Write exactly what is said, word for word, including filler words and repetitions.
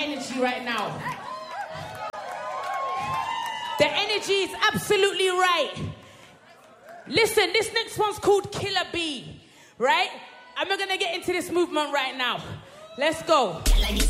energy right now. The energy is absolutely right. Listen, this next one's called Killer Bee, right? And we're gonna get into this movement right now. Let's go. Like